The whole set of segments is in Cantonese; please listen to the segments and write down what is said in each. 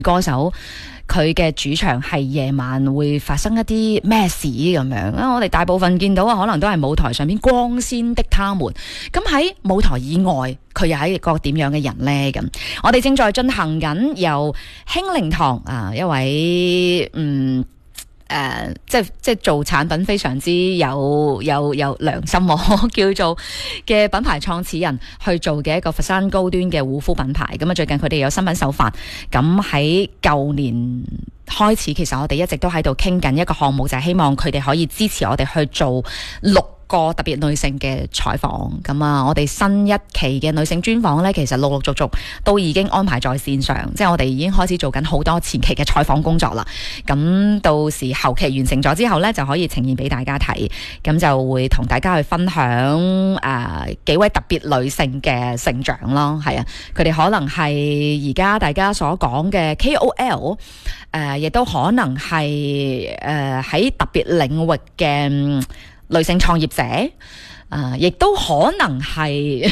歌手佢嘅主場係夜晚會發生一啲咩事咁樣。我哋大部分見到可能都係舞台上面光鮮的他們。咁喺舞台以外，佢又係一個點樣嘅人呢？咁我哋正在進行緊由興靈堂一位即係做產品非常之有良心叫做嘅品牌創始人去做嘅一個佛山高端嘅護膚品牌。咁啊，最近佢哋有新品首發。咁喺舊年開始，其實我哋一直都喺度傾緊一個項目，就係希望佢哋可以支持我哋去做6個特別女性嘅採訪。咁啊，我哋新一期嘅女性專訪呢，其實陸陸續續都已經安排在線上，即係我哋已經開始做緊好多前期嘅採訪工作啦。咁到時後期完成咗之後呢，就可以呈現俾大家睇。咁就會同大家去分享幾位特別女性嘅成長咯。係啊，佢哋可能係而家大家所講嘅 KOL，亦都可能係喺特別領域嘅女性創業者，亦都可能係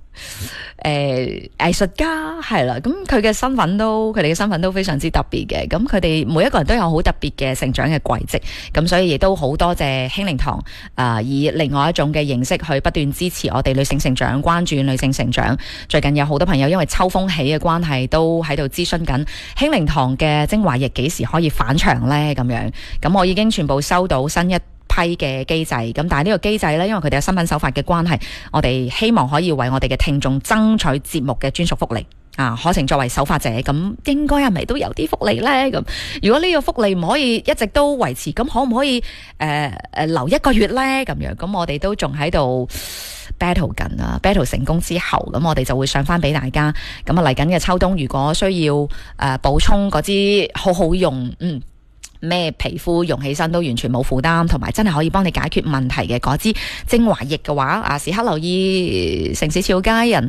藝術家，係啦。咁佢哋嘅身份都非常之特別嘅。咁佢哋每一個人都有好特別嘅成長嘅軌跡。咁所以亦都好多謝興靈堂以另外一種嘅形式去不斷支持我哋女性成長，關注女性成長。最近有好多朋友因為秋風起嘅關係，都喺度諮詢緊興靈堂嘅精華液幾時可以返場呢？咁樣。咁我已經全部收到新一批嘅機制，咁但係呢個機制呢，因為佢哋有新品首發嘅關係，我哋希望可以為我哋嘅聽眾爭取節目嘅專屬福利可情作為首發者，咁應該係咪都有啲福利呢？咁如果呢個福利唔可以一直都維持，咁可唔可以留1個月呢？咁樣，咁我哋都仲喺度 battle 緊battle 成功之後，咁我哋就會上翻俾大家。咁嚟緊嘅秋冬，如果需要補充嗰支好好用咩皮膚用起身都完全冇負擔，同埋真係可以幫你解決問題嘅嗰支精華液嘅話，時刻留意城市俏佳人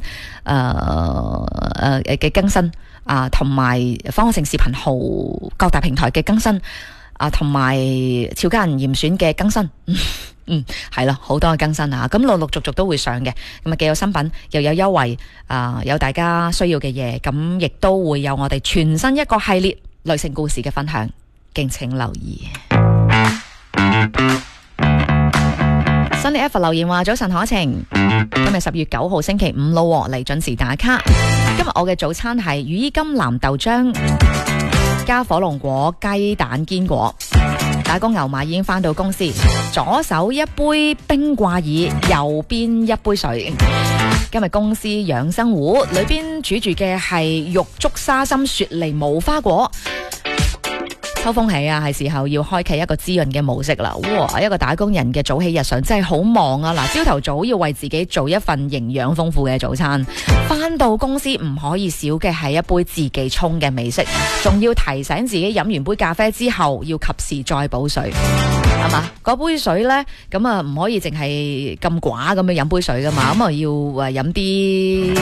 嘅更新同埋方城視頻號各大平台嘅更新同埋俏佳人嚴選嘅更新。係啦，好多嘅更新咁陸陸續續都會上嘅。咁既有新品，又有優惠有大家需要嘅嘢，咁亦都會有我哋全新一個系列女性故事嘅分享。敬請留意。Sunny F 留言話：早晨可晴，今日10月9號星期五咯，嚟準時打卡。今日我嘅早餐係羽衣甘藍豆漿加火龍果雞蛋堅果。打工牛馬已經返到公司，左手一杯冰掛耳，右邊一杯水。今日公司養生壺裏邊煮住嘅係玉竹沙參雪梨無花果。秋風起係時候要開啟一個滋潤嘅模式啦！哇，一個打工人嘅早起日常真係好忙啊！嗱，朝頭早要為自己做一份營養豐富嘅早餐，返到公司唔可以少嘅係一杯自己沖嘅美式，仲要提醒自己飲完杯咖啡之後要及時再補水，係嘛？嗰杯水呢，咁啊唔可以淨係咁寡咁樣飲杯水噶嘛，咁啊要飲啲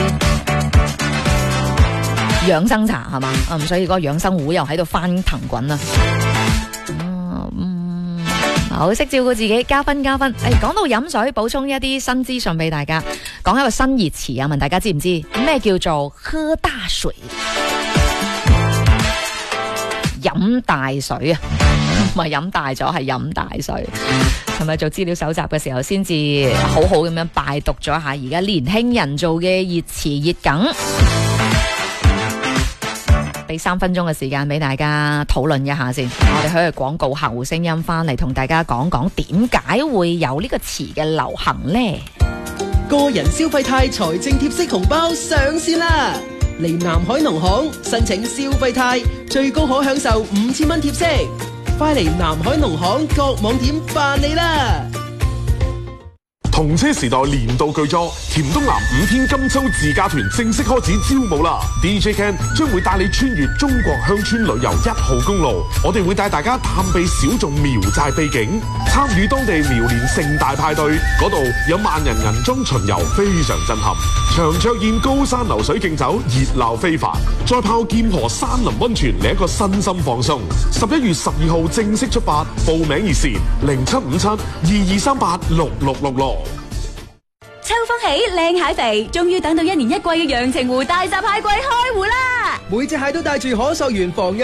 養生茶係嘛，所以嗰個養生壺又喺度翻騰滾啦。好識照顧自己，加分。講到飲水，補充一啲新資訊俾大家，講一個新熱詞問大家知唔知咩叫做喝大水？飲大水唔係飲大咗，係飲大水。係咪做資料搜集嘅時候，先至好好咁樣拜讀咗下而家年輕人做嘅熱詞熱梗？俾3分鐘嘅時間俾大家討論一下先，我哋去廣告客戶聲音翻嚟同大家講講點解會有呢個詞嘅流行呢？ 個人消費貸財政貼息紅包上線啦！嚟南海農行申請消費貸，最高可享受5000蚊貼息，快嚟南海農行各網點辦理啦！ 同車時代年度巨作甜東南5天金秋自駕團正式開始招募啦 ！DJ Ken 將會帶你穿越中國鄉村旅遊1號公路，我哋會帶大家探秘小眾苗寨秘境，參與當地苗年盛大派對，嗰度有萬人銀裝巡遊，非常震撼。長桌宴高山流水競走，熱鬧非凡。再泡劍河山林溫泉，嚟一個身心放鬆。11月12號正式出發，報名熱線075722386666。 秋風起，靚蟹肥，終於等到1年1季嘅陽澄湖大閘蟹季開湖啦！ 每隻蟹都帶住可溯源防